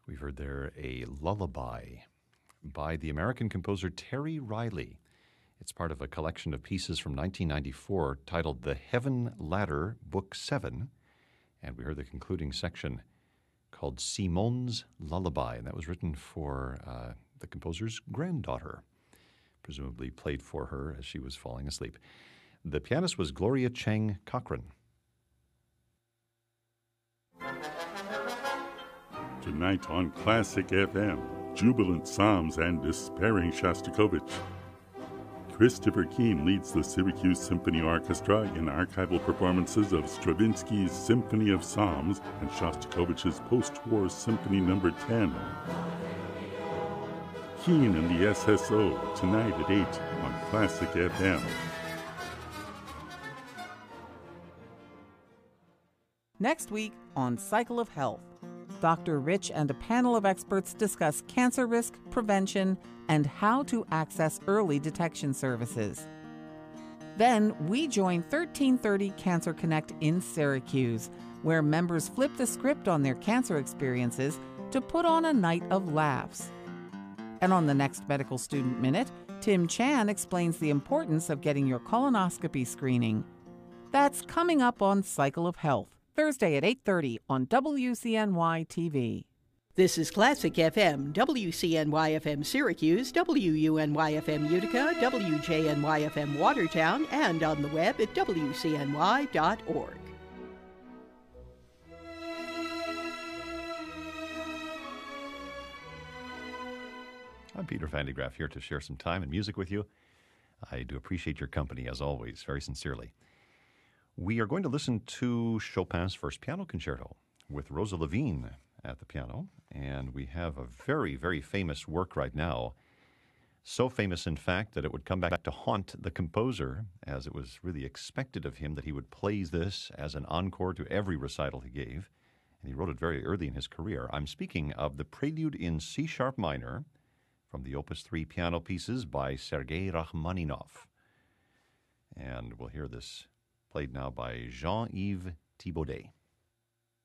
We heard there a lullaby by the American composer Terry Riley. It's part of a collection of pieces from 1994 titled The Heaven Ladder, Book 7. And we heard the concluding section called Simone's Lullaby. And that was written for the composer's granddaughter, presumably played for her as she was falling asleep. The pianist was Gloria Chang Cochran. Tonight on Classic FM, jubilant psalms and despairing Shostakovich. Christopher Keane leads the Syracuse Symphony Orchestra in archival performances of Stravinsky's Symphony of Psalms and Shostakovich's post-war Symphony No. 10. Keane and the SSO, tonight at 8 on Classic FM. Next week on Cycle of Health, Dr. Rich and a panel of experts discuss cancer risk, prevention, and how to access early detection services. Then we join 1330 Cancer Connect in Syracuse, where members flip the script on their cancer experiences to put on a night of laughs. And on the next Medical Student Minute, Tim Chan explains the importance of getting your colonoscopy screening. That's coming up on Cycle of Health, Thursday at 8:30 on WCNY-TV. This is Classic FM, WCNY-FM Syracuse, WUNY-FM Utica, WJNY-FM Watertown, and on the web at WCNY.org. I'm Peter Van de Graaff here to share some time and music with you. I do appreciate your company, as always, very sincerely. We are going to listen to Chopin's First Piano Concerto with Rosa Levine at the piano, and we have a very, very famous work right now. So famous, in fact, that it would come back to haunt the composer, as it was really expected of him that he would play this as an encore to every recital he gave, and he wrote it very early in his career. I'm speaking of the Prelude in C-sharp minor from the Opus 3 piano pieces by Sergei Rachmaninoff. And we'll hear this played now by Jean-Yves Thibaudet.